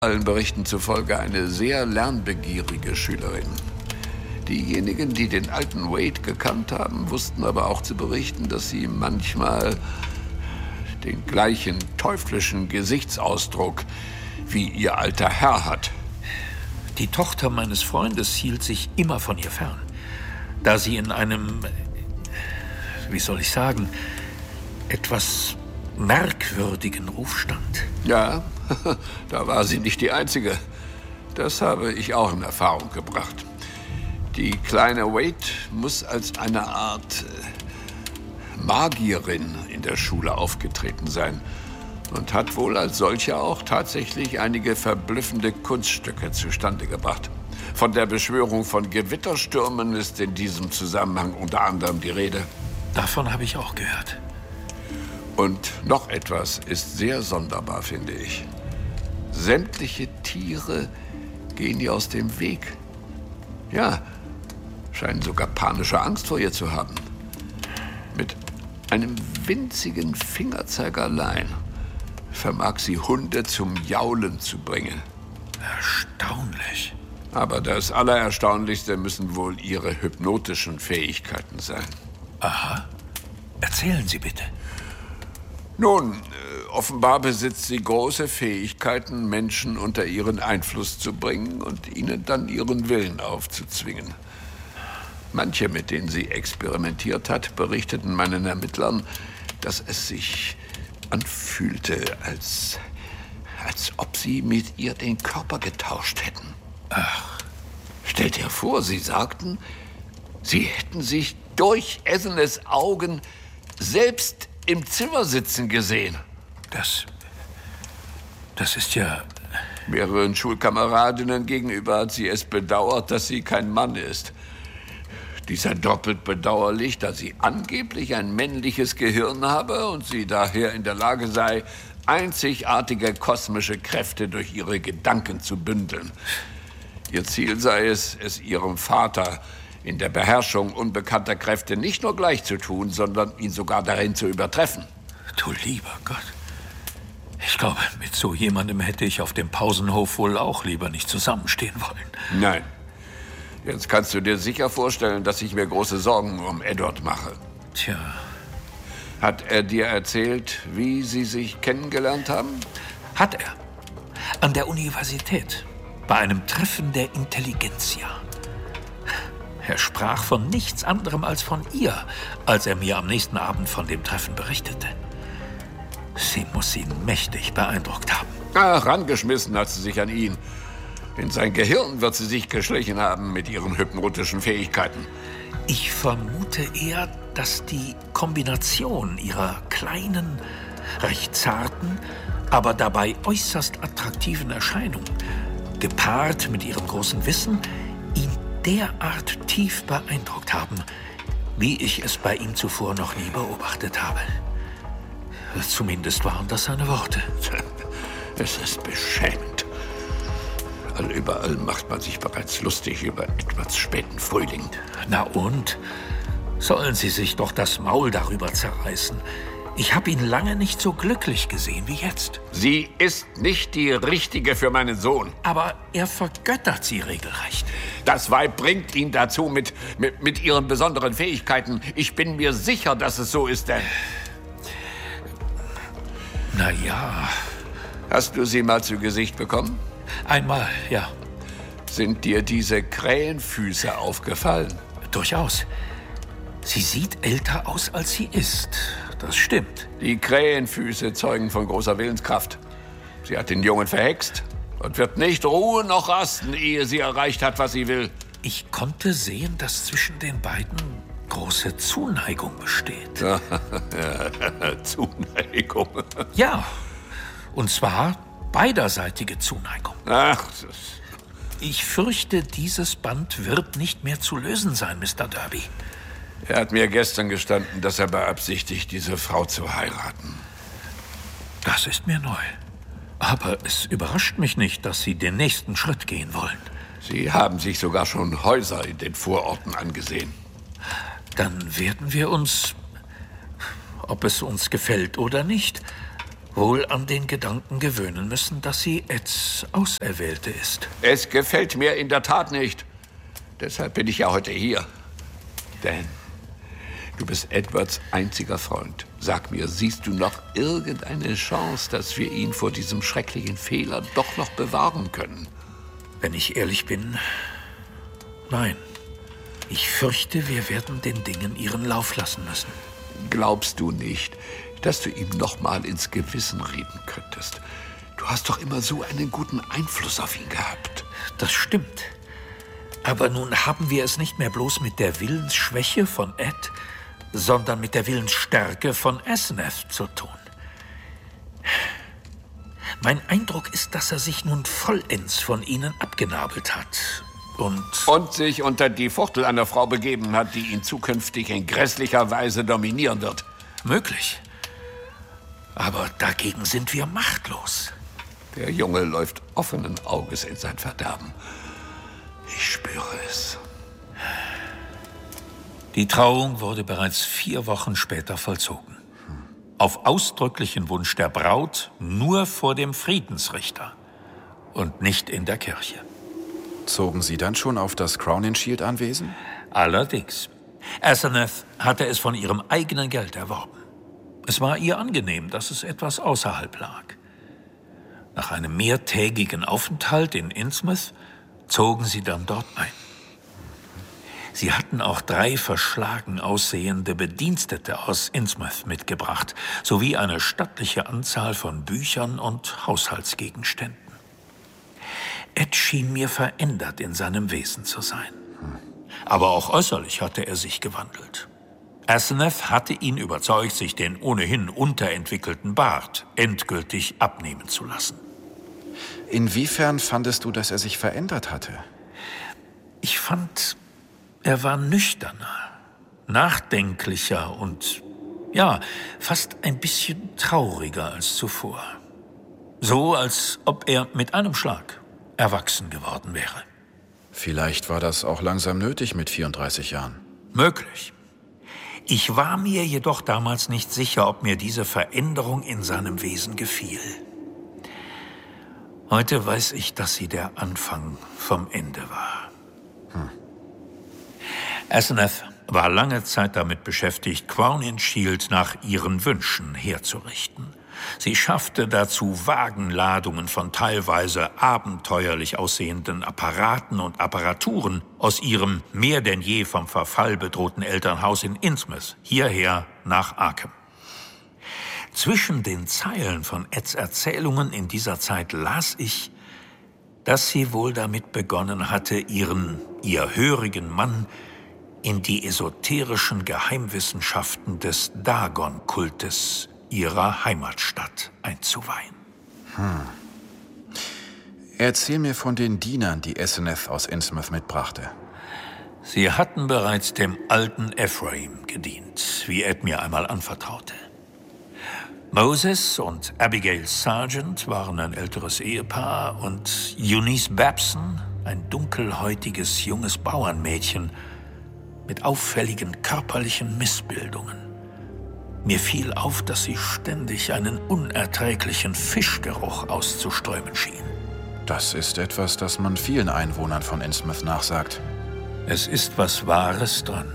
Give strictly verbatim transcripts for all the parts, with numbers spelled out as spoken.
Allen Berichten zufolge eine sehr lernbegierige Schülerin. Diejenigen, die den alten Wade gekannt haben, wussten aber auch zu berichten, dass sie manchmal den gleichen teuflischen Gesichtsausdruck wie ihr alter Herr hat. Die Tochter meines Freundes hielt sich immer von ihr fern, da sie in einem, wie soll ich sagen, etwas merkwürdigen Ruf stand. Ja, da war sie nicht die Einzige. Das habe ich auch in Erfahrung gebracht. Die kleine Wade muss als eine Art Magierin in der Schule aufgetreten sein und hat wohl als solche auch tatsächlich einige verblüffende Kunststücke zustande gebracht. Von der Beschwörung von Gewitterstürmen ist in diesem Zusammenhang unter anderem die Rede. Davon habe ich auch gehört. Und noch etwas ist sehr sonderbar, finde ich. Sämtliche Tiere gehen ihr aus dem Weg. Ja, scheinen sogar panische Angst vor ihr zu haben. Mit einem winzigen Fingerzeig allein vermag sie Hunde zum Jaulen zu bringen. Erstaunlich. Aber das Allererstaunlichste müssen wohl ihre hypnotischen Fähigkeiten sein. Aha. Erzählen Sie bitte. Nun, äh, offenbar besitzt sie große Fähigkeiten, Menschen unter ihren Einfluss zu bringen und ihnen dann ihren Willen aufzuzwingen. Manche, mit denen sie experimentiert hat, berichteten meinen Ermittlern, dass es sich anfühlte, als, als ob sie mit ihr den Körper getauscht hätten. Ach. Stellt dir vor, sie sagten, sie hätten sich durch Essenes Augen selbst im Zimmer sitzen gesehen. Das... das ist ja... Mehreren Schulkameradinnen gegenüber hat sie es bedauert, dass sie kein Mann ist. Dies sei doppelt bedauerlich, da sie angeblich ein männliches Gehirn habe und sie daher in der Lage sei, einzigartige kosmische Kräfte durch ihre Gedanken zu bündeln. Ihr Ziel sei es, es ihrem Vater in der Beherrschung unbekannter Kräfte nicht nur gleich zu tun, sondern ihn sogar darin zu übertreffen. Du lieber Gott. Ich glaube, mit so jemandem hätte ich auf dem Pausenhof wohl auch lieber nicht zusammenstehen wollen. Nein. Jetzt kannst du dir sicher vorstellen, dass ich mir große Sorgen um Edward mache. Tja. Hat er dir erzählt, wie sie sich kennengelernt haben? Hat er. An der Universität. Bei einem Treffen der Intelligenzia. Er sprach von nichts anderem als von ihr, als er mir am nächsten Abend von dem Treffen berichtete. Sie muss ihn mächtig beeindruckt haben. Ach, rangeschmissen hat sie sich an ihn. In sein Gehirn wird sie sich geschlichen haben mit ihren hypnotischen Fähigkeiten. Ich vermute eher, dass die Kombination ihrer kleinen, recht zarten, aber dabei äußerst attraktiven Erscheinung, gepaart mit ihrem großen Wissen, ihn derart tief beeindruckt haben, wie ich es bei ihm zuvor noch nie beobachtet habe. Zumindest waren das seine Worte. Es ist beschämend. Überall macht man sich bereits lustig über Edwards späten Frühling. Na und? Sollen Sie sich doch das Maul darüber zerreißen. Ich habe ihn lange nicht so glücklich gesehen wie jetzt. Sie ist nicht die Richtige für meinen Sohn. Aber er vergöttert sie regelrecht. Das Weib bringt ihn dazu mit, mit, mit ihren besonderen Fähigkeiten. Ich bin mir sicher, dass es so ist, denn... Na ja. Hast du sie mal zu Gesicht bekommen? Einmal, ja. Sind dir diese Krähenfüße aufgefallen? Durchaus. Sie sieht älter aus, als sie ist. Das stimmt. Die Krähenfüße zeugen von großer Willenskraft. Sie hat den Jungen verhext und wird nicht ruhen noch rasten, ehe sie erreicht hat, was sie will. Ich konnte sehen, dass zwischen den beiden große Zuneigung besteht. Zuneigung? Ja, und zwar beiderseitige Zuneigung. Ach, ich fürchte, dieses Band wird nicht mehr zu lösen sein, Mister Derby. Er hat mir gestern gestanden, dass er beabsichtigt, diese Frau zu heiraten. Das ist mir neu. Aber es überrascht mich nicht, dass Sie den nächsten Schritt gehen wollen. Sie haben sich sogar schon Häuser in den Vororten angesehen. Dann werden wir uns, ob es uns gefällt oder nicht, wohl an den Gedanken gewöhnen müssen, dass sie Eds Auserwählte ist. Es gefällt mir in der Tat nicht. Deshalb bin ich ja heute hier. Dan, du bist Edwards einziger Freund. Sag mir, siehst du noch irgendeine Chance, dass wir ihn vor diesem schrecklichen Fehler doch noch bewahren können? Wenn ich ehrlich bin, nein. Ich fürchte, wir werden den Dingen ihren Lauf lassen müssen. Glaubst du nicht, dass du ihm noch mal ins Gewissen reden könntest? Du hast doch immer so einen guten Einfluss auf ihn gehabt. Das stimmt. Aber nun haben wir es nicht mehr bloß mit der Willensschwäche von Ed, sondern mit der Willensstärke von Asenath zu tun. Mein Eindruck ist, dass er sich nun vollends von ihnen abgenabelt hat. Und, und sich unter die Fuchtel einer Frau begeben hat, die ihn zukünftig in grässlicher Weise dominieren wird. Möglich. Aber dagegen sind wir machtlos. Der Junge läuft offenen Auges in sein Verderben. Ich spüre es. Die Trauung wurde bereits vier Wochen später vollzogen. Auf ausdrücklichen Wunsch der Braut nur vor dem Friedensrichter und nicht in der Kirche. Zogen Sie dann schon auf das Crowninshield-Anwesen? Allerdings. Asenath hatte es von ihrem eigenen Geld erworben. Es war ihr angenehm, dass es etwas außerhalb lag. Nach einem mehrtägigen Aufenthalt in Innsmouth zogen sie dann dort ein. Sie hatten auch drei verschlagen aussehende Bedienstete aus Innsmouth mitgebracht, sowie eine stattliche Anzahl von Büchern und Haushaltsgegenständen. Ed schien mir verändert in seinem Wesen zu sein. Aber auch äußerlich hatte er sich gewandelt. Asenath hatte ihn überzeugt, sich den ohnehin unterentwickelten Bart endgültig abnehmen zu lassen. Inwiefern fandest du, dass er sich verändert hatte? Ich fand, er war nüchterner, nachdenklicher und, ja, fast ein bisschen trauriger als zuvor. So, als ob er mit einem Schlag erwachsen geworden wäre. Vielleicht war das auch langsam nötig mit vierunddreißig Jahren. Möglich. Ich war mir jedoch damals nicht sicher, ob mir diese Veränderung in seinem Wesen gefiel. Heute weiß ich, dass sie der Anfang vom Ende war. Hm. Asenath war lange Zeit damit beschäftigt, Crowninshield nach ihren Wünschen herzurichten. Sie schaffte dazu Wagenladungen von teilweise abenteuerlich aussehenden Apparaten und Apparaturen aus ihrem mehr denn je vom Verfall bedrohten Elternhaus in Innsmouth hierher nach Arkham. Zwischen den Zeilen von Eds Erzählungen in dieser Zeit las ich, dass sie wohl damit begonnen hatte, ihren, ihr hörigen Mann in die esoterischen Geheimwissenschaften des Dagon-Kultes ihrer Heimatstadt einzuweihen. Hm. Erzähl mir von den Dienern, die Asenath aus Innsmouth mitbrachte. Sie hatten bereits dem alten Ephraim gedient, wie Ed mir einmal anvertraute. Moses und Abigail Sargent waren ein älteres Ehepaar und Eunice Babson, ein dunkelhäutiges junges Bauernmädchen mit auffälligen körperlichen Missbildungen. Mir fiel auf, dass sie ständig einen unerträglichen Fischgeruch auszuströmen schien. Das ist etwas, das man vielen Einwohnern von Innsmouth nachsagt. Es ist was Wahres dran.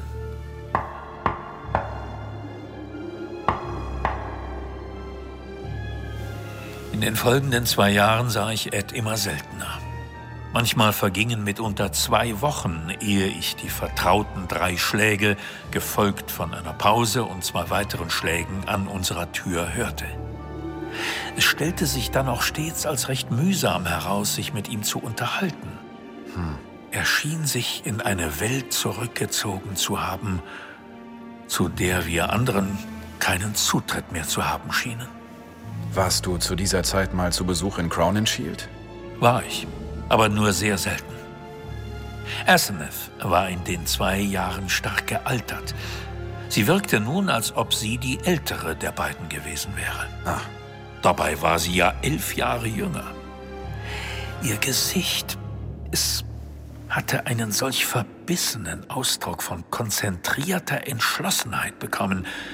In den folgenden zwei Jahren sah ich Ed immer seltener. Manchmal vergingen mitunter zwei Wochen, ehe ich die vertrauten drei Schläge, gefolgt von einer Pause und zwei weiteren Schlägen, an unserer Tür hörte. Es stellte sich dann auch stets als recht mühsam heraus, sich mit ihm zu unterhalten. Hm. Er schien sich in eine Welt zurückgezogen zu haben, zu der wir anderen keinen Zutritt mehr zu haben schienen. Warst du zu dieser Zeit mal zu Besuch in Crowninshield? War ich. Aber nur sehr selten. Asenath war in den zwei Jahren stark gealtert. Sie wirkte nun, als ob sie die ältere der beiden gewesen wäre. Ah. Dabei war sie ja elf Jahre jünger. Ihr Gesicht, es hatte einen solch verbissenen Ausdruck von konzentrierter Entschlossenheit bekommen,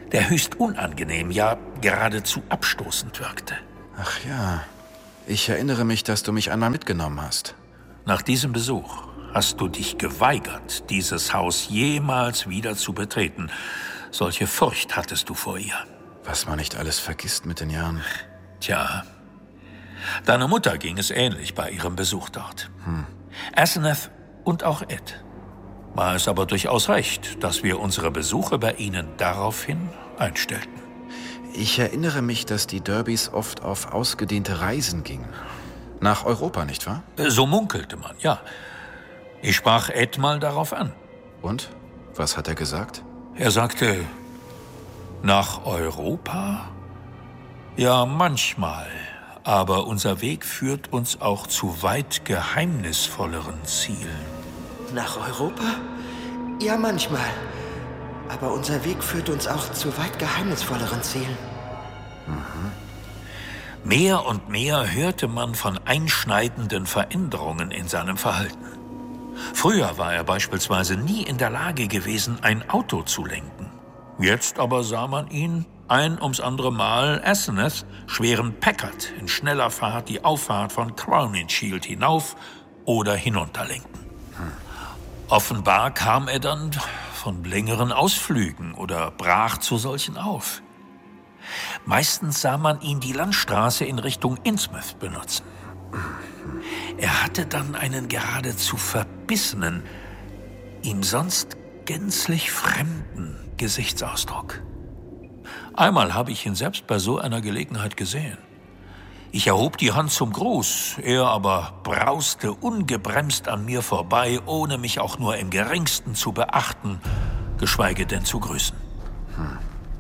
der höchst unangenehm, ja geradezu abstoßend wirkte. Ach ja, ich erinnere mich, dass du mich einmal mitgenommen hast. Nach diesem Besuch hast du dich geweigert, dieses Haus jemals wieder zu betreten. Solche Furcht hattest du vor ihr. Was man nicht alles vergisst mit den Jahren. Tja, deiner Mutter ging es ähnlich bei ihrem Besuch dort. Hm. Asenath und auch Ed. War es aber durchaus recht, dass wir unsere Besuche bei ihnen daraufhin einstellten. Ich erinnere mich, dass die Durbys oft auf ausgedehnte Reisen gingen. Nach Europa, nicht wahr? So munkelte man, ja. Ich sprach Ed mal darauf an. Und? Was hat er gesagt? Er sagte, nach Europa? Ja, manchmal. Aber unser Weg führt uns auch zu weit geheimnisvolleren Zielen. Nach Europa? Ja, manchmal. Aber unser Weg führt uns auch zu weit geheimnisvolleren Zielen. Mhm. Mehr und mehr hörte man von einschneidenden Veränderungen in seinem Verhalten. Früher war er beispielsweise nie in der Lage gewesen, ein Auto zu lenken. Jetzt aber sah man ihn ein ums andere Mal Asenath schweren Packard in schneller Fahrt die Auffahrt von Crowninshield hinauf oder hinunterlenken. Hm. Offenbar kam er dann von längeren Ausflügen oder brach zu solchen auf. Meistens sah man ihn die Landstraße in Richtung Innsmouth benutzen. Er hatte dann einen geradezu verbissenen, ihm sonst gänzlich fremden Gesichtsausdruck. Einmal habe ich ihn selbst bei so einer Gelegenheit gesehen. Ich erhob die Hand zum Gruß, er aber brauste ungebremst an mir vorbei, ohne mich auch nur im geringsten zu beachten, geschweige denn zu grüßen. Hm.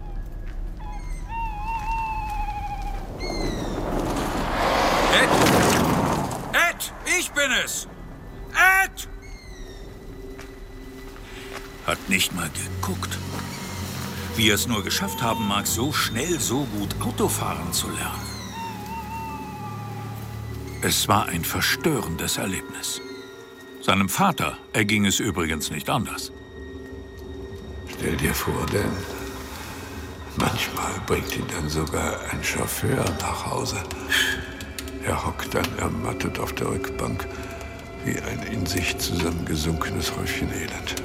Ed! Ed! Ich bin es! Ed! Hat nicht mal geguckt. Wie er es nur geschafft haben mag, so schnell, so gut Autofahren zu lernen. Es war ein verstörendes Erlebnis. Seinem Vater erging es übrigens nicht anders. Stell dir vor, denn manchmal bringt ihn dann sogar ein Chauffeur nach Hause. Er hockt dann ermattet auf der Rückbank, wie ein in sich zusammengesunkenes Häufchen Elend.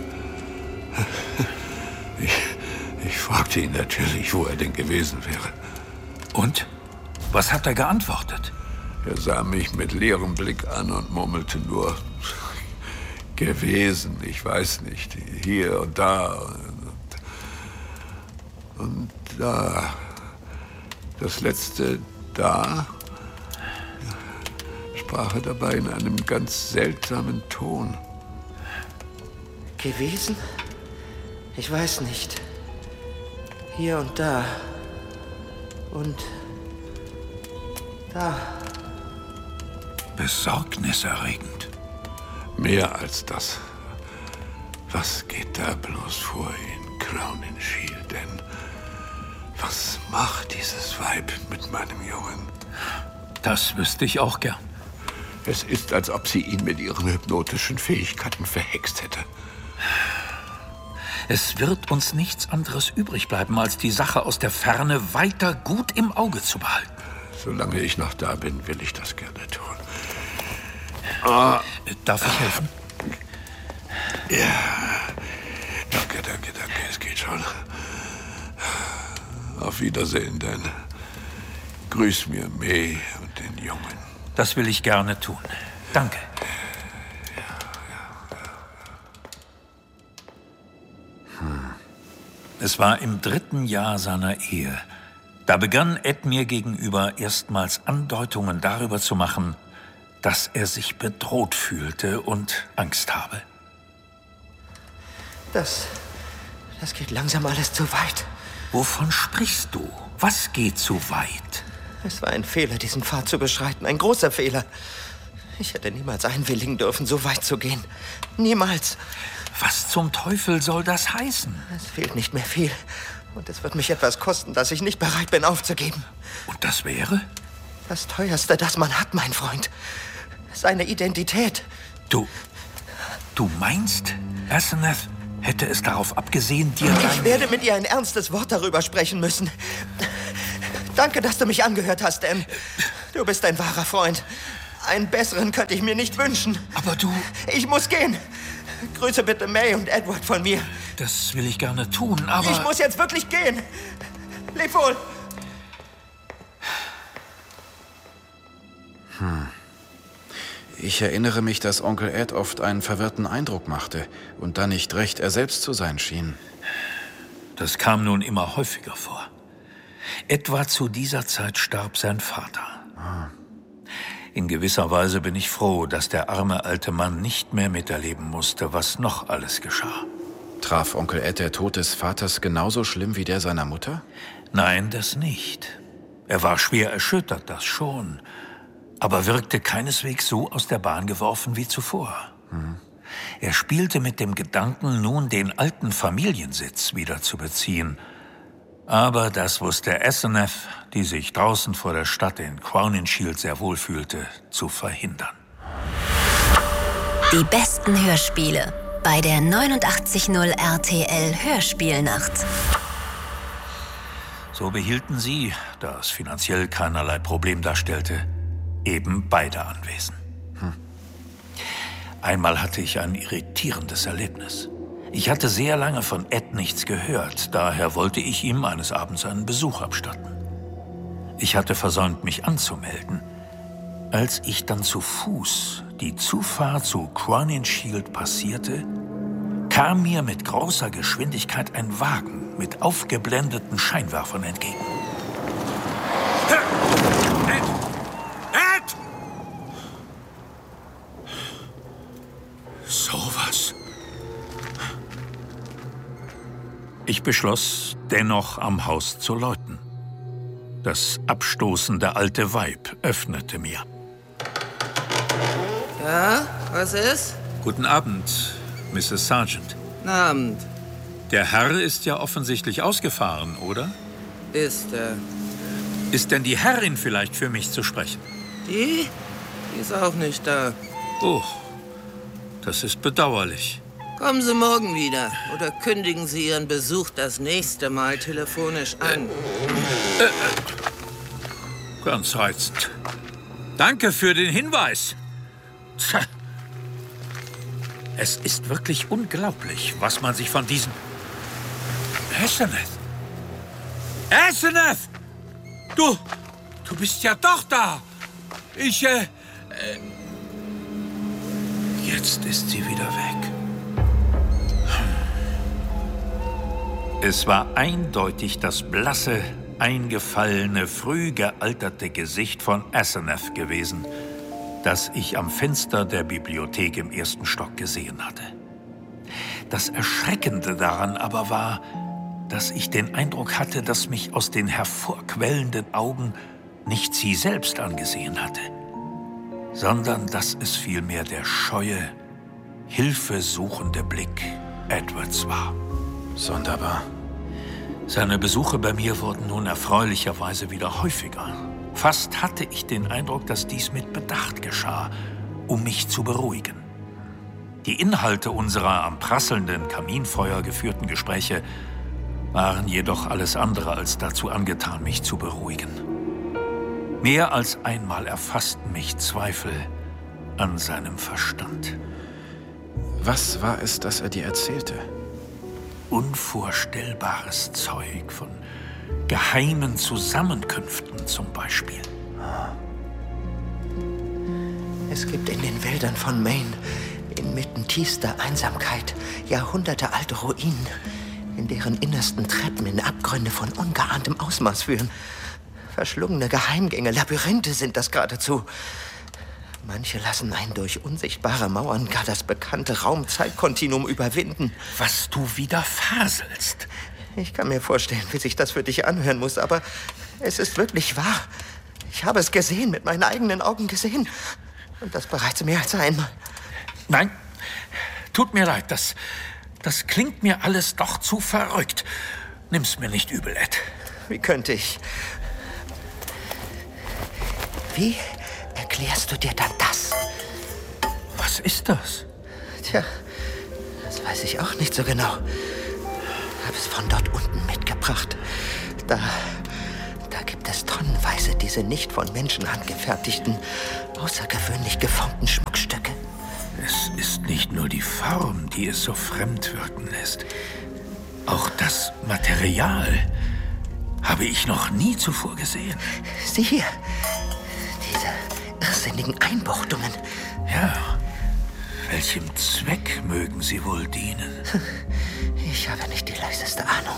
Ich, ich fragte ihn natürlich, wo er denn gewesen wäre. Und? Was hat er geantwortet? Er sah mich mit leerem Blick an und murmelte nur, gewesen, ich weiß nicht, hier und da und, und da. Das letzte da sprach er dabei in einem ganz seltsamen Ton. Gewesen? Ich weiß nicht. Hier und da. Und da. Besorgniserregend. Mehr als das. Was geht da bloß vor in Crowninshield denn? Was macht dieses Weib mit meinem Jungen? Das wüsste ich auch gern. Es ist, als ob sie ihn mit ihren hypnotischen Fähigkeiten verhext hätte. Es wird uns nichts anderes übrig bleiben, als die Sache aus der Ferne weiter gut im Auge zu behalten. Solange ich noch da bin, will ich das gerne tun. Ah. Darf ich helfen? Ja. Danke, danke, danke. Es geht schon. Auf Wiedersehen, denn grüß mir May und den Jungen. Das will ich gerne tun. Danke. Ja, ja, ja. Hm. Es war im dritten Jahr seiner Ehe. Da begann Ed mir gegenüber erstmals Andeutungen darüber zu machen, dass er sich bedroht fühlte und Angst habe. Das, das geht langsam alles zu weit. Wovon sprichst du? Was geht zu weit? Es war ein Fehler, diesen Pfad zu beschreiten. Ein großer Fehler. Ich hätte niemals einwilligen dürfen, so weit zu gehen. Niemals. Was zum Teufel soll das heißen? Es fehlt nicht mehr viel. Und es wird mich etwas kosten, das ich nicht bereit bin aufzugeben. Und das wäre? Das Teuerste, das man hat, mein Freund. Seine Identität. Du, du meinst, Asenath hätte es darauf abgesehen, dir Ich dein... werde mit ihr ein ernstes Wort darüber sprechen müssen. Danke, dass du mich angehört hast, Em. Du bist ein wahrer Freund. Einen besseren könnte ich mir nicht wünschen. Aber du... Ich muss gehen. Grüße bitte May und Edward von mir. Das will ich gerne tun, aber... Ich muss jetzt wirklich gehen. Leb wohl. Hm. Ich erinnere mich, dass Onkel Ed oft einen verwirrten Eindruck machte und dann nicht recht er selbst zu sein schien. Das kam nun immer häufiger vor. Etwa zu dieser Zeit starb sein Vater. Ah. In gewisser Weise bin ich froh, dass der arme alte Mann nicht mehr miterleben musste, was noch alles geschah. Traf Onkel Ed der Tod des Vaters genauso schlimm wie der seiner Mutter? Nein, das nicht. Er war schwer erschüttert, das schon. Aber wirkte keineswegs so aus der Bahn geworfen wie zuvor. Hm. Er spielte mit dem Gedanken, nun den alten Familiensitz wieder zu beziehen. Aber das wusste Asenath, die sich draußen vor der Stadt in Crowninshield sehr wohl fühlte, zu verhindern. Die besten Hörspiele bei der neunundachtzig Komma null R T L Hörspielnacht. So behielten sie, da es finanziell keinerlei Problem darstellte, eben beide Anwesen. Hm. Einmal hatte ich ein irritierendes Erlebnis. Ich hatte sehr lange von Ed nichts gehört, daher wollte ich ihm eines Abends einen Besuch abstatten. Ich hatte versäumt, mich anzumelden. Als ich dann zu Fuß die Zufahrt zu Crowninshield passierte, kam mir mit großer Geschwindigkeit ein Wagen mit aufgeblendeten Scheinwerfern entgegen. Ed! Ed! Sowas. Ich beschloss, dennoch am Haus zu läuten. Das abstoßende alte Weib öffnete mir. Ja, was ist? Guten Abend, Misses Sargent. Guten Abend. Der Herr ist ja offensichtlich ausgefahren, oder? Ist er. Ist denn die Herrin vielleicht für mich zu sprechen? Die? Die ist auch nicht da. Oh, das ist bedauerlich. Kommen Sie morgen wieder oder kündigen Sie Ihren Besuch das nächste Mal telefonisch an. Äh, äh, ganz reizend. Danke für den Hinweis. Tja. Es ist wirklich unglaublich, was man sich von diesem... Asenath! Asenath! Du, du bist ja doch da! Ich, äh, äh... Jetzt ist sie wieder weg. Es war eindeutig das blasse, eingefallene, früh gealterte Gesicht von Asenath gewesen, das ich am Fenster der Bibliothek im ersten Stock gesehen hatte. Das Erschreckende daran aber war, dass ich den Eindruck hatte, dass mich aus den hervorquellenden Augen nicht sie selbst angesehen hatte, sondern dass es vielmehr der scheue, hilfesuchende Blick Edwards war. Sonderbar. Seine Besuche bei mir wurden nun erfreulicherweise wieder häufiger. Fast hatte ich den Eindruck, dass dies mit Bedacht geschah, um mich zu beruhigen. Die Inhalte unserer am prasselnden Kaminfeuer geführten Gespräche waren jedoch alles andere als dazu angetan, mich zu beruhigen. Mehr als einmal erfassten mich Zweifel an seinem Verstand. Was war es, das er dir erzählte? Unvorstellbares Zeug von geheimen Zusammenkünften zum Beispiel. Es gibt in den Wäldern von Maine, inmitten tiefster Einsamkeit, jahrhundertealte Ruinen, in deren innersten Treppen in Abgründe von ungeahntem Ausmaß führen. Verschlungene Geheimgänge, Labyrinthe sind das geradezu. Manche lassen einen durch unsichtbare Mauern gar das bekannte Raum-Zeit-Kontinuum überwinden. Was du wieder faselst. Ich kann mir vorstellen, wie sich das für dich anhören muss, aber es ist wirklich wahr. Ich habe es gesehen, mit meinen eigenen Augen gesehen. Und das bereits mehr als einmal. Nein, tut mir leid, das, das klingt mir alles doch zu verrückt. Nimm's mir nicht übel, Ed. Wie könnte ich... Wie erklärst du dir dann das? Was ist das? Tja, Das weiß ich auch nicht so genau. Habe es von dort unten mitgebracht. Da, da gibt es tonnenweise diese nicht von Menschen handgefertigten, außergewöhnlich geformten Schmuckstücke. Es ist nicht nur die Form, die es so fremd wirken lässt. Auch das Material habe ich noch nie zuvor gesehen. Sieh hier, diese irrsinnigen Einbuchtungen. Ja, welchem Zweck mögen sie wohl dienen? Ich habe nicht die leiseste Ahnung.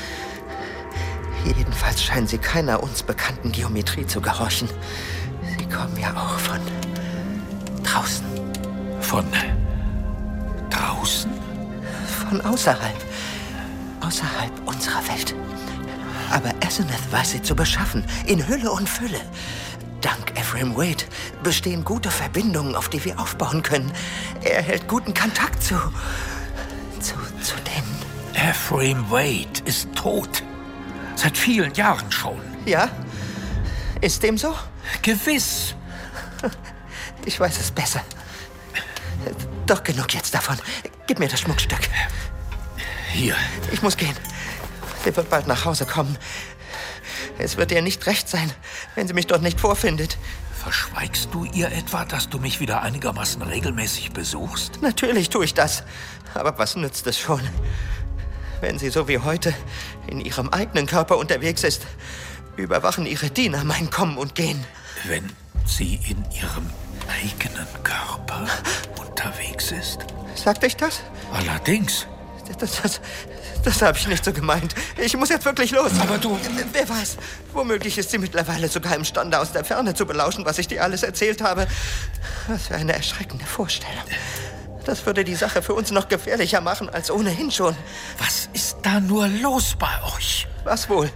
Jedenfalls scheinen sie keiner uns bekannten Geometrie zu gehorchen. Sie kommen ja auch von draußen. Von draußen? Von außerhalb. Außerhalb unserer Welt. Aber Asenath weiß sie zu beschaffen, in Hülle und Fülle. Dank Ephraim Wade bestehen gute Verbindungen, auf die wir aufbauen können. Er hält guten Kontakt zu... zu, zu den... Ephraim Wade ist tot. Seit vielen Jahren schon. Ja? Ist dem so? Gewiss. Ich weiß es besser. Doch genug jetzt davon. Gib mir das Schmuckstück. Hier. Ich muss gehen. Sie wird bald nach Hause kommen. Es wird ihr nicht recht sein, wenn sie mich dort nicht vorfindet. Verschweigst du ihr etwa, dass du mich wieder einigermaßen regelmäßig besuchst? Natürlich tue ich das. Aber was nützt es schon? Wenn sie so wie heute in ihrem eigenen Körper unterwegs ist, überwachen ihre Diener mein Kommen und Gehen. Wenn sie in ihrem eigenen Körper unterwegs ist? Sagte ich das? Allerdings. Das, das, das habe ich nicht so gemeint. Ich muss jetzt wirklich los. Aber du... Wer weiß, womöglich ist sie mittlerweile sogar imstande, aus der Ferne zu belauschen, was ich dir alles erzählt habe. Was für eine erschreckende Vorstellung. Das würde die Sache für uns noch gefährlicher machen, als ohnehin schon. Was ist da nur los bei euch? Was wohl?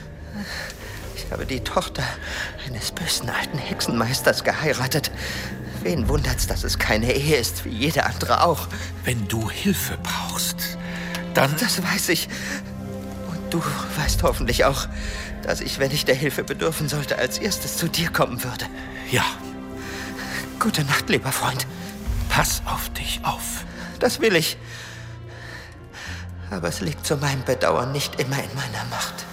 Ich habe die Tochter eines bösen alten Hexenmeisters geheiratet. Wen wundert's, dass es keine Ehe ist, wie jede andere auch. Wenn du Hilfe brauchst, dann... Das weiß ich. Und du weißt hoffentlich auch, dass ich, wenn ich der Hilfe bedürfen sollte, als erstes zu dir kommen würde. Ja. Gute Nacht, lieber Freund. Pass auf dich auf. Das will ich. Aber es liegt zu meinem Bedauern nicht immer in meiner Macht.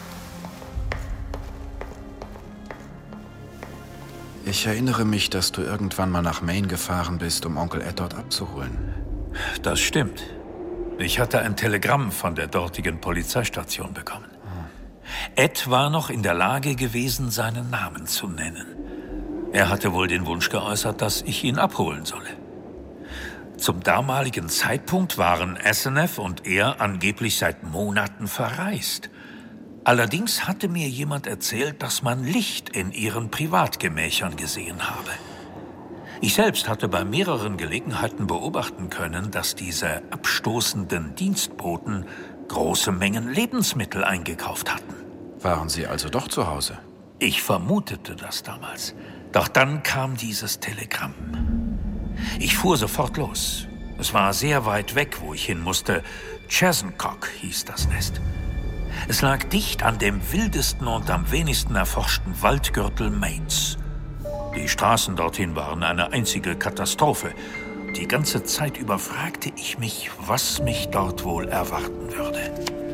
Ich erinnere mich, dass du irgendwann mal nach Maine gefahren bist, um Onkel Ed dort abzuholen. Das stimmt. Ich hatte ein Telegramm von der dortigen Polizeistation bekommen. Ed war noch in der Lage gewesen, seinen Namen zu nennen. Er hatte wohl den Wunsch geäußert, dass ich ihn abholen solle. Zum damaligen Zeitpunkt waren Asenath und er angeblich seit Monaten verreist. Allerdings hatte mir jemand erzählt, dass man Licht in ihren Privatgemächern gesehen habe. Ich selbst hatte bei mehreren Gelegenheiten beobachten können, dass diese abstoßenden Dienstboten große Mengen Lebensmittel eingekauft hatten. Waren sie also doch zu Hause? Ich vermutete das damals. Doch dann kam dieses Telegramm. Ich fuhr sofort los. Es war sehr weit weg, wo ich hin musste. Chesuncock hieß das Nest. Es lag dicht an dem wildesten und am wenigsten erforschten Waldgürtel Maines. Die Straßen dorthin waren eine einzige Katastrophe. Die ganze Zeit über fragte ich mich, was mich dort wohl erwarten würde.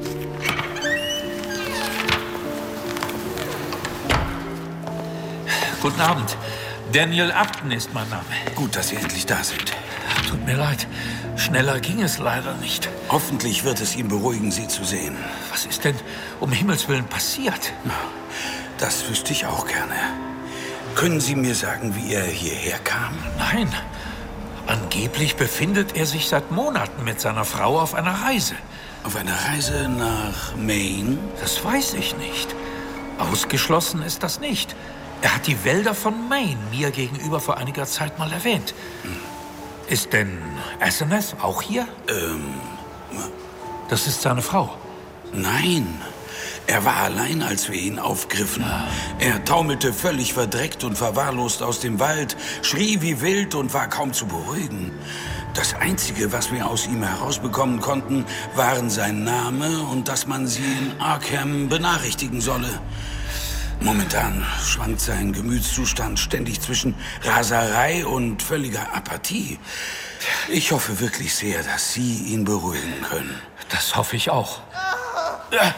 Guten Abend. Daniel Upton ist mein Name. Gut, dass Sie endlich da sind. Tut mir leid. Schneller ging es leider nicht. Hoffentlich wird es ihn beruhigen, Sie zu sehen. Was ist denn um Himmels Willen passiert? Das wüsste ich auch gerne. Können Sie mir sagen, wie er hierher kam? Nein. Angeblich befindet er sich seit Monaten mit seiner Frau auf einer Reise. Auf einer Reise nach Maine? Das weiß ich nicht. Ausgeschlossen ist das nicht. Er hat die Wälder von Maine mir gegenüber vor einiger Zeit mal erwähnt. Hm. Ist denn Asenath auch hier? Ähm... Das ist seine Frau. Nein. Er war allein, als wir ihn aufgriffen. Ja. Er taumelte völlig verdreckt und verwahrlost aus dem Wald, schrie wie wild und war kaum zu beruhigen. Das Einzige, was wir aus ihm herausbekommen konnten, waren sein Name und dass man sie in Arkham benachrichtigen solle. Momentan schwankt sein Gemütszustand ständig zwischen Raserei und völliger Apathie. Ich hoffe wirklich sehr, dass Sie ihn beruhigen können. Das hoffe ich auch. Äh.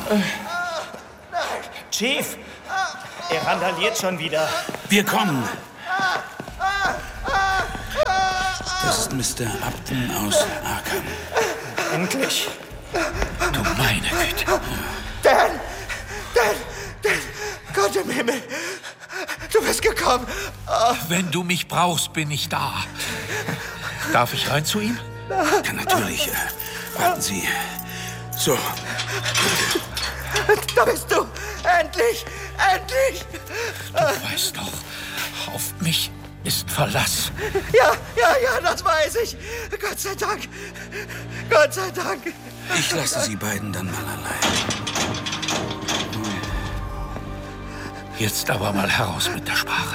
Chief, er randaliert schon wieder. Wir kommen. Das ist Mister Upton aus Arkham. Endlich. Du meine Güte. Dan! Dan! Dan! Gott im Himmel! Du bist gekommen! Oh. Wenn du mich brauchst, bin ich da. Darf ich rein zu ihm? Ja, natürlich. Äh, warten Sie. So. Da bist du! Endlich! Endlich! Du weißt doch, auf mich ist Verlass. Ja, ja, ja, das weiß ich. Gott sei Dank. Gott sei Dank. Ich lasse Sie beiden dann mal allein. Jetzt aber mal heraus mit der Sprache.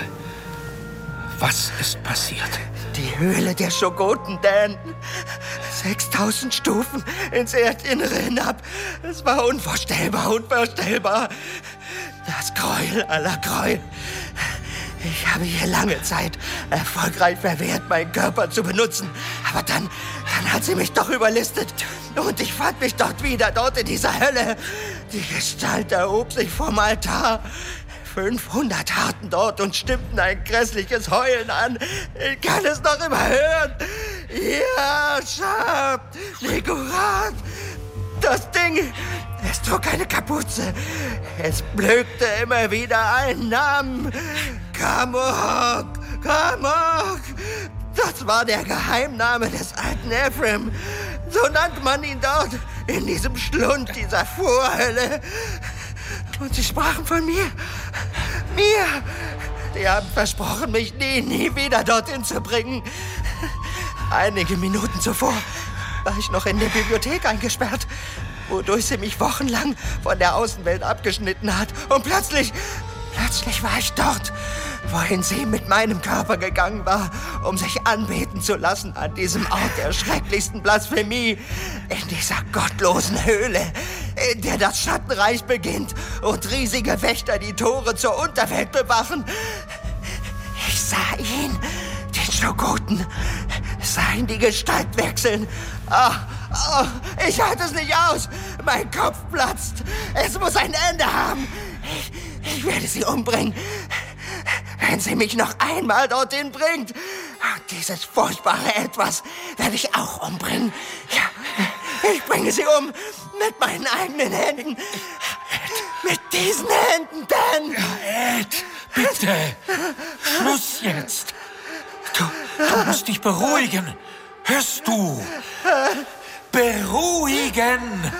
Was ist passiert? Die Höhle der Shogoten, Dan. sechstausend Stufen ins Erdinnere hinab. Es war unvorstellbar, unvorstellbar. Das Gräuel aller Gräuel. Ich habe hier lange Zeit erfolgreich verwehrt, meinen Körper zu benutzen. Aber dann, dann hat sie mich doch überlistet. Und ich fand mich dort wieder, dort in dieser Hölle. Die Gestalt erhob sich vom Altar. fünfhundert harrten dort und stimmten ein grässliches Heulen an. Ich kann es noch immer hören. Ja, Schab, Nigurat. Das Ding, es trug eine Kapuze. Es blökte immer wieder einen Namen. Kamok, Kamok. Das war der Geheimname des alten Ephraim. So nannte man ihn dort, in diesem Schlund dieser Vorhölle. Und sie sprachen von mir. Mir. Die haben versprochen, mich nie, nie wieder dorthin zu bringen. Einige Minuten zuvor war ich noch in der Bibliothek eingesperrt, wodurch sie mich wochenlang von der Außenwelt abgeschnitten hat. Und plötzlich, plötzlich war ich dort, wohin sie mit meinem Körper gegangen war, um sich anbeten zu lassen an diesem Ort der schrecklichsten Blasphemie, in dieser gottlosen Höhle, in der das Schattenreich beginnt und riesige Wächter die Tore zur Unterwelt bewachen. Ich sah ihn, den Shogoten, sah ihn die Gestalt wechseln. Oh, oh, ich halte es nicht aus. Mein Kopf platzt. Es muss ein Ende haben. Ich, ich werde sie umbringen, wenn sie mich noch einmal dorthin bringt. Und dieses furchtbare Etwas werde ich auch umbringen. Ja, ich bringe sie um mit meinen eigenen Händen. Ed. Mit diesen Händen, Dan. Ja, Ed, bitte. Schluss jetzt. Du, du musst dich beruhigen. Hörst du? Beruhigen!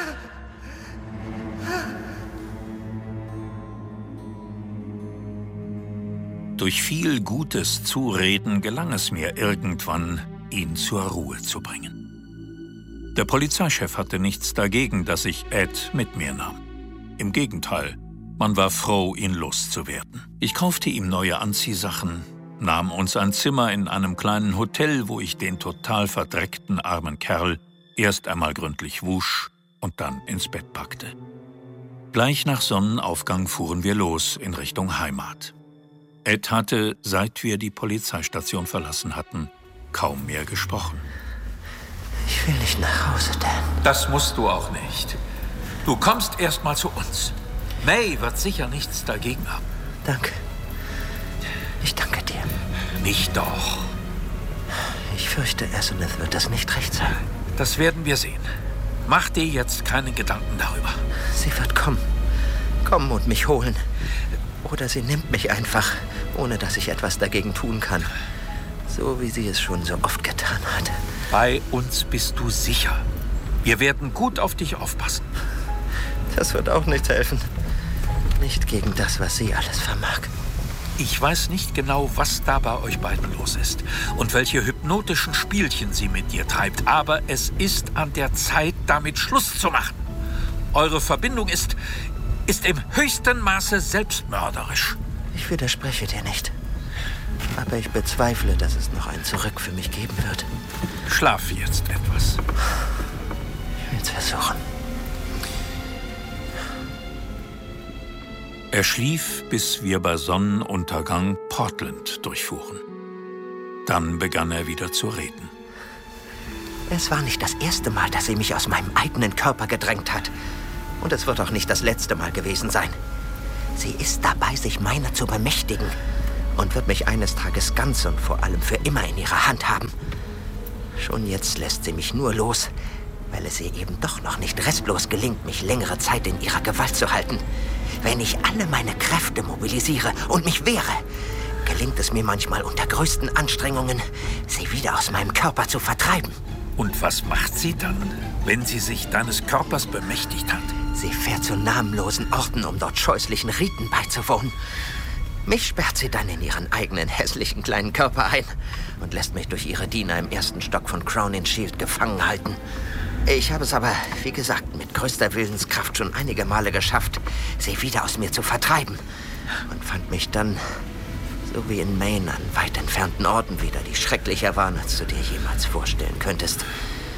Durch viel gutes Zureden gelang es mir irgendwann, ihn zur Ruhe zu bringen. Der Polizeichef hatte nichts dagegen, dass ich Ed mit mir nahm. Im Gegenteil, man war froh, ihn loszuwerden. Ich kaufte ihm neue Anziehsachen, nahm uns ein Zimmer in einem kleinen Hotel, wo ich den total verdreckten armen Kerl erst einmal gründlich wusch und dann ins Bett packte. Gleich nach Sonnenaufgang fuhren wir los in Richtung Heimat. Ed hatte, seit wir die Polizeistation verlassen hatten, kaum mehr gesprochen. Ich will nicht nach Hause, Dan. Das musst du auch nicht. Du kommst erst mal zu uns. May wird sicher nichts dagegen haben. Danke. Ich danke dir. Nicht doch. Ich fürchte, Aseneth wird das nicht recht sein. Das werden wir sehen. Mach dir jetzt keine Gedanken darüber. Sie wird kommen. Kommen und mich holen. Oder sie nimmt mich einfach, ohne dass ich etwas dagegen tun kann. So wie sie es schon so oft getan hat. Bei uns bist du sicher. Wir werden gut auf dich aufpassen. Das wird auch nichts helfen. Nicht gegen das, was sie alles vermag. Ich weiß nicht genau, was da bei euch beiden los ist und welche hypnotischen Spielchen sie mit dir treibt, aber es ist an der Zeit, damit Schluss zu machen. Eure Verbindung ist, ist im höchsten Maße selbstmörderisch. Ich widerspreche dir nicht. Aber ich bezweifle, dass es noch ein Zurück für mich geben wird. Schlaf jetzt etwas. Ich will es versuchen. Er schlief, bis wir bei Sonnenuntergang Portland durchfuhren. Dann begann er wieder zu reden. Es war nicht das erste Mal, dass sie mich aus meinem eigenen Körper gedrängt hat. Und es wird auch nicht das letzte Mal gewesen sein. Sie ist dabei, sich meiner zu bemächtigen und wird mich eines Tages ganz und vor allem für immer in ihrer Hand haben. Schon jetzt lässt sie mich nur los, weil es ihr eben doch noch nicht restlos gelingt, mich längere Zeit in ihrer Gewalt zu halten. Wenn ich alle meine Kräfte mobilisiere und mich wehre, gelingt es mir manchmal unter größten Anstrengungen, sie wieder aus meinem Körper zu vertreiben. Und was macht sie dann, wenn sie sich deines Körpers bemächtigt hat? Sie fährt zu namenlosen Orten, um dort scheußlichen Riten beizuwohnen. Mich sperrt sie dann in ihren eigenen hässlichen kleinen Körper ein und lässt mich durch ihre Diener im ersten Stock von Crownin Shield gefangen halten. Ich habe es aber, wie gesagt, mit größter Willenskraft schon einige Male geschafft, sie wieder aus mir zu vertreiben. Und fand mich dann, so wie in Maine, an weit entfernten Orten wieder, die schrecklicher waren, als du dir jemals vorstellen könntest.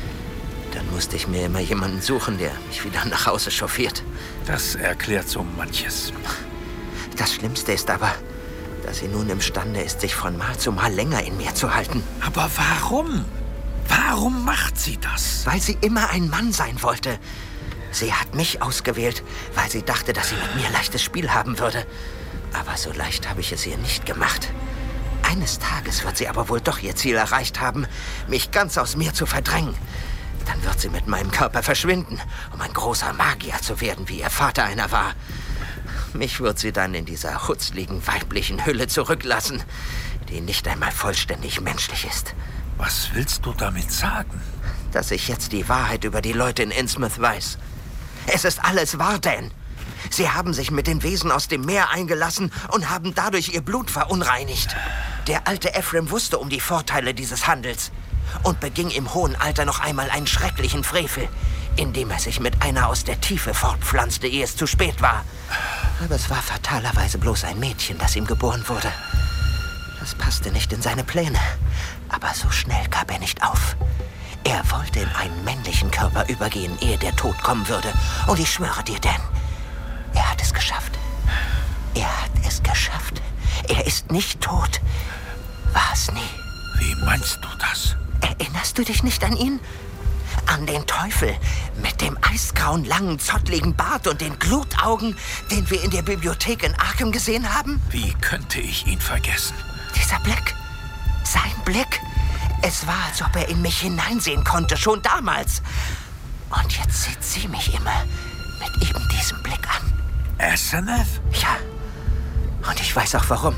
Dann musste ich mir immer jemanden suchen, der mich wieder nach Hause chauffiert. Das erklärt so manches. Das Schlimmste ist aber, dass sie nun imstande ist, sich von Mal zu Mal länger in mir zu halten. Aber warum? Warum macht sie das? Weil sie immer ein Mann sein wollte. Sie hat mich ausgewählt, weil sie dachte, dass sie mit mir leichtes Spiel haben würde. Aber so leicht habe ich es ihr nicht gemacht. Eines Tages wird sie aber wohl doch ihr Ziel erreicht haben, mich ganz aus mir zu verdrängen. Dann wird sie mit meinem Körper verschwinden, um ein großer Magier zu werden, wie ihr Vater einer war. Mich wird sie dann in dieser hutzligen weiblichen Hülle zurücklassen, die nicht einmal vollständig menschlich ist. Was willst du damit sagen? Dass ich jetzt die Wahrheit über die Leute in Innsmouth weiß. Es ist alles wahr, Dan. Sie haben sich mit den Wesen aus dem Meer eingelassen und haben dadurch ihr Blut verunreinigt. Der alte Ephraim wusste um die Vorteile dieses Handels und beging im hohen Alter noch einmal einen schrecklichen Frevel, indem er sich mit einer aus der Tiefe fortpflanzte, ehe es zu spät war. Aber es war fatalerweise bloß ein Mädchen, das ihm geboren wurde. Das passte nicht in seine Pläne, aber so schnell gab er nicht auf. Er wollte in einen männlichen Körper übergehen, ehe der Tod kommen würde. Und ich schwöre dir, Dan, er hat es geschafft. Er hat es geschafft. Er ist nicht tot. War es nie. Wie meinst du das? Erinnerst du dich nicht an ihn? An den Teufel mit dem eisgrauen, langen, zottligen Bart und den Glutaugen, den wir in der Bibliothek in Arkham gesehen haben? Wie könnte ich ihn vergessen? Dieser Blick, sein Blick. Es war, als ob er in mich hineinsehen konnte, schon damals. Und jetzt sieht sie mich immer mit eben diesem Blick an. Asenath? Ja, und ich weiß auch warum.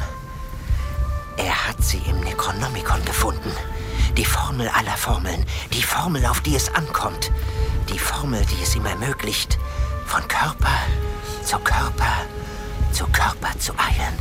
Er hat sie im Necronomicon gefunden. Die Formel aller Formeln. Die Formel, auf die es ankommt. Die Formel, die es ihm ermöglicht, von Körper zu Körper zu Körper zu eilen.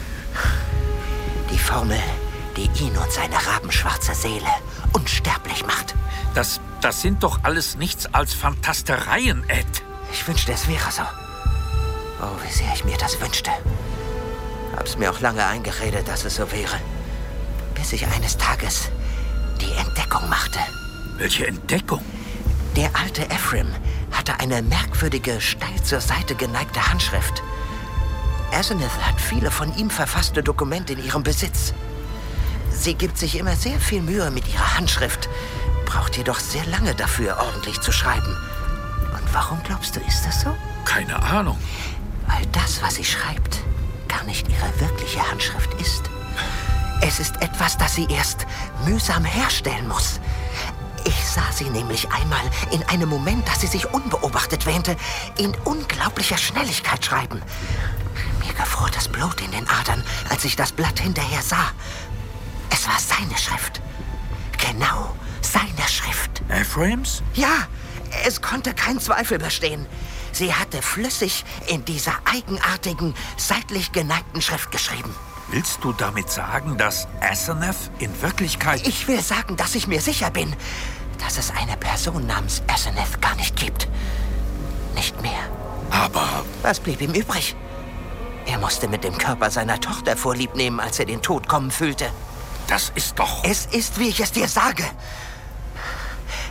Die Formel, die ihn und seine rabenschwarze Seele unsterblich macht. Das, das sind doch alles nichts als Fantastereien, Ed. Ich wünschte, es wäre so. Oh, wie sehr ich mir das wünschte. Hab's mir auch lange eingeredet, dass es so wäre. Bis ich eines Tages die Entdeckung machte. Welche Entdeckung? Der alte Ephraim hatte eine merkwürdige, steil zur Seite geneigte Handschrift. Asenath hat viele von ihm verfasste Dokumente in ihrem Besitz. Sie gibt sich immer sehr viel Mühe mit ihrer Handschrift, braucht jedoch sehr lange dafür, ordentlich zu schreiben. Und warum glaubst du, ist das so? Keine Ahnung. Weil das, was sie schreibt, gar nicht ihre wirkliche Handschrift ist. Es ist etwas, das sie erst mühsam herstellen muss. Ich sah sie nämlich einmal in einem Moment, dass sie sich unbeobachtet wähnte, in unglaublicher Schnelligkeit schreiben. Mir gefror das Blut in den Adern, als ich das Blatt hinterher sah. Es war seine Schrift. Genau seine Schrift. Ephraims? Ja, es konnte kein Zweifel bestehen. Sie hatte flüssig in dieser eigenartigen, seitlich geneigten Schrift geschrieben. Willst du damit sagen, dass Asenath in Wirklichkeit... Ich will sagen, dass ich mir sicher bin, dass es eine Person namens Asenath gar nicht gibt. Nicht mehr. Aber... Was blieb ihm übrig? Er musste mit dem Körper seiner Tochter Vorlieb nehmen, als er den Tod kommen fühlte. Das ist doch... Es ist, wie ich es dir sage. Als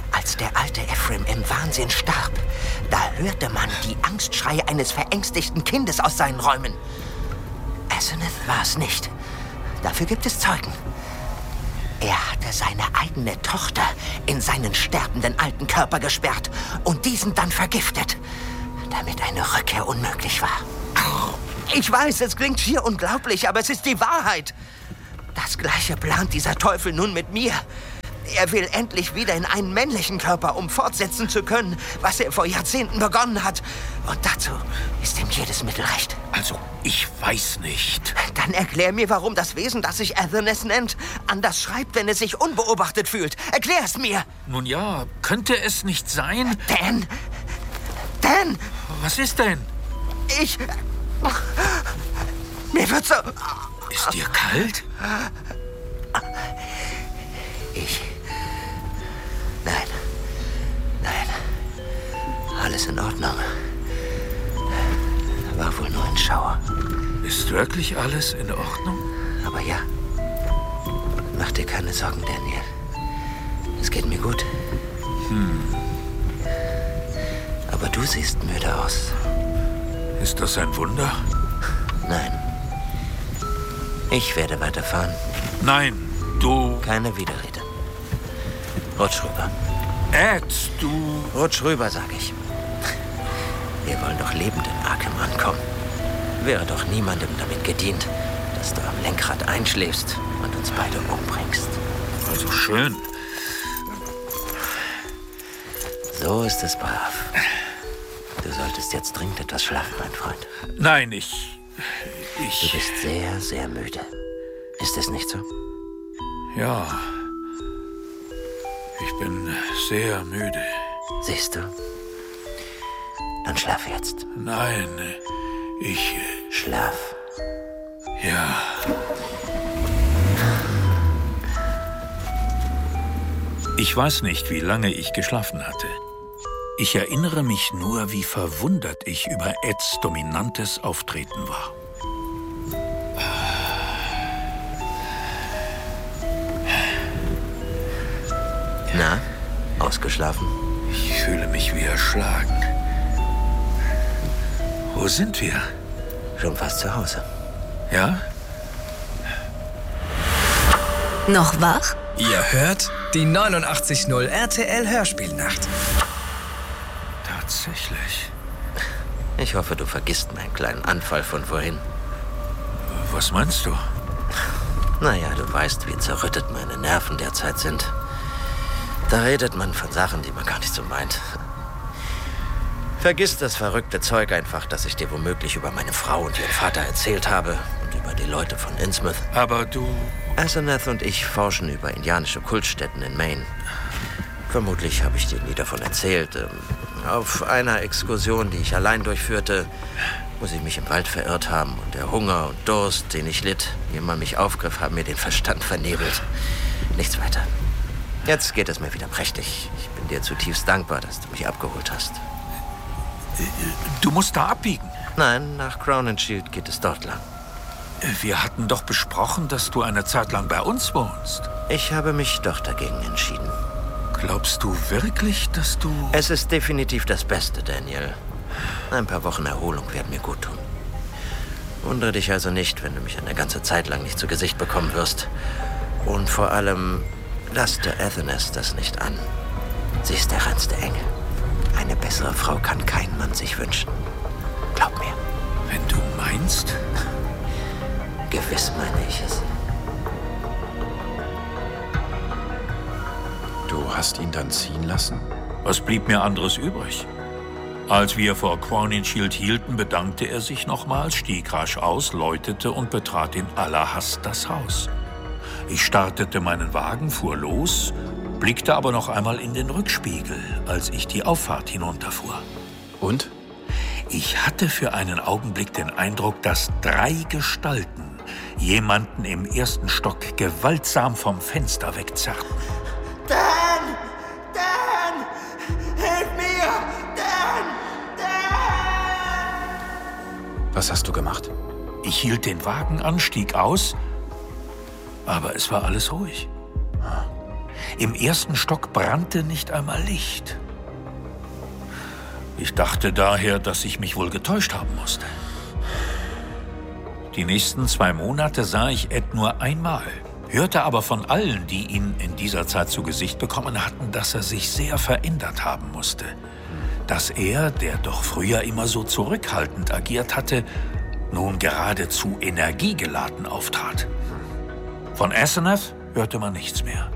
der alte Ephraim im Wahnsinn starb, da hörte man die Angstschreie eines verängstigten Kindes aus seinen Räumen. Asenath war es nicht. Dafür gibt es Zeugen. Er hatte seine eigene Tochter in seinen sterbenden alten Körper gesperrt und diesen dann vergiftet, damit eine Rückkehr unmöglich war. Ich weiß, es klingt schier unglaublich, aber es ist die Wahrheit. Das Gleiche plant dieser Teufel nun mit mir. Er will endlich wieder in einen männlichen Körper, um fortsetzen zu können, was er vor Jahrzehnten begonnen hat. Und dazu ist ihm jedes Mittel recht. Also, ich weiß nicht. Dann erklär mir, warum das Wesen, das sich Athenas nennt, anders schreibt, wenn es sich unbeobachtet fühlt. Erklär es mir! Nun ja, könnte es nicht sein... Dan! Dan! Was ist denn? Ich... Mir wird so... Ist dir kalt? Ich... Nein. Nein. Alles in Ordnung. War wohl nur ein Schauer. Ist wirklich alles in Ordnung? Aber ja. Mach dir keine Sorgen, Daniel. Es geht mir gut. Hm. Aber du siehst müde aus. Ist das ein Wunder? Nein. Ich werde weiterfahren. Nein, du... Keine Widerrede. Rutsch rüber. Ed, du... Rutsch rüber, sag ich. Wir wollen doch lebend in Arkham ankommen. Wäre doch niemandem damit gedient, dass du am Lenkrad einschläfst und uns beide umbringst. Also schön. So ist es brav. Du solltest jetzt dringend etwas schlafen, mein Freund. Nein, ich... ich... Du bist sehr, sehr müde. Ist es nicht so? Ja. Ich bin sehr müde. Siehst du? Dann schlaf jetzt. Nein, ich... Schlaf. Ja. Ich weiß nicht, wie lange ich geschlafen hatte. Ich erinnere mich nur, wie verwundert ich über Eds dominantes Auftreten war. Na, ausgeschlafen? Ich fühle mich wie erschlagen. Wo sind wir? Schon fast zu Hause. Ja? Noch wach? Ihr hört die neunundachtzig Komma null R T L Hörspielnacht. Tatsächlich. Ich hoffe, du vergisst meinen kleinen Anfall von vorhin. Was meinst du? Naja, du weißt, wie zerrüttet meine Nerven derzeit sind. Da redet man von Sachen, die man gar nicht so meint. Vergiss das verrückte Zeug einfach, das ich dir womöglich über meine Frau und ihren Vater erzählt habe und über die Leute von Innsmouth. Aber du... Asenath und ich forschen über indianische Kultstätten in Maine. Vermutlich habe ich dir nie davon erzählt. Auf einer Exkursion, die ich allein durchführte, muss ich mich im Wald verirrt haben und der Hunger und Durst, den ich litt, wie man mich aufgriff, haben mir den Verstand vernebelt. Nichts weiter. Jetzt geht es mir wieder prächtig. Ich bin dir zutiefst dankbar, dass du mich abgeholt hast. Du musst da abbiegen. Nein, nach Crown and Shield geht es dort lang. Wir hatten doch besprochen, dass du eine Zeit lang bei uns wohnst. Ich habe mich doch dagegen entschieden. Glaubst du wirklich, dass du... Es ist definitiv das Beste, Daniel. Ein paar Wochen Erholung werden mir gut tun. Wundere dich also nicht, wenn du mich eine ganze Zeit lang nicht zu Gesicht bekommen wirst. Und vor allem, lass der Athenas das nicht an. Sie ist der reinste Engel. Eine bessere Frau kann kein Mann sich wünschen. Glaub mir. Wenn du meinst? Gewiss meine ich es. Du hast ihn dann ziehen lassen? Was blieb mir anderes übrig? Als wir vor Crown and Shield hielten, bedankte er sich nochmals, stieg rasch aus, läutete und betrat in aller Hast das Haus. Ich startete meinen Wagen, fuhr los, blickte aber noch einmal in den Rückspiegel, als ich die Auffahrt hinunterfuhr. Und? Ich hatte für einen Augenblick den Eindruck, dass drei Gestalten jemanden im ersten Stock gewaltsam vom Fenster wegzerrten. Dan! Dan! Hilf mir! Dan! Dan! Was hast du gemacht? Ich hielt den Wagen an, stieg aus, aber es war alles ruhig. Im ersten Stock brannte nicht einmal Licht. Ich dachte daher, dass ich mich wohl getäuscht haben musste. Die nächsten zwei Monate sah ich Ed nur einmal, hörte aber von allen, die ihn in dieser Zeit zu Gesicht bekommen hatten, dass er sich sehr verändert haben musste. Dass er, der doch früher immer so zurückhaltend agiert hatte, nun geradezu energiegeladen auftrat. Von Asenath hörte man nichts mehr.